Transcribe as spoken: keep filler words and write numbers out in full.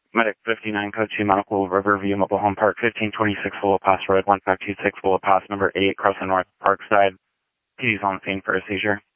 Medic fifty-nine, code two, Medical Riverview Mobile Home Park, fifteen twenty-six Willow Pass Road, one five two six Willow Pass, number eight, Crossing North Parkside. He's on the scene for a seizure.